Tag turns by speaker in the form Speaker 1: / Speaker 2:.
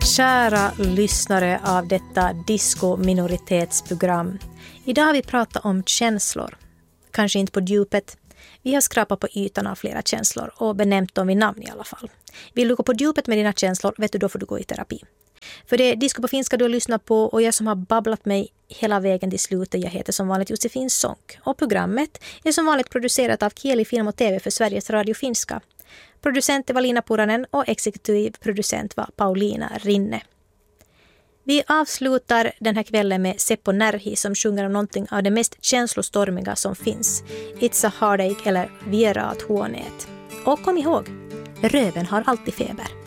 Speaker 1: Kära lyssnare av detta disco-minoritetsprogram. Idag har vi pratat om känslor. Kanske inte på djupet. Vi har skrapat på ytan av flera känslor och benämnt dem vid namn i alla fall. Vill du gå på djupet med dina känslor, vet du, då får du gå i terapi. För det är Disco på finska du har lyssnat på, och jag som har babblat mig hela vägen till slutet, jag heter som vanligt Josefin Sonck. Och programmet är som vanligt producerat av Kieli Film och TV för Sveriges Radio Finska. Producent var Lina Puranen och exekutiv producent var Pauliina Rinne. Vi avslutar den här kvällen med Seppo Närhi som sjunger om någonting av det mest känslostormiga som finns. It's a heartache eller Viera att hånet. Och kom ihåg, röven har alltid feber.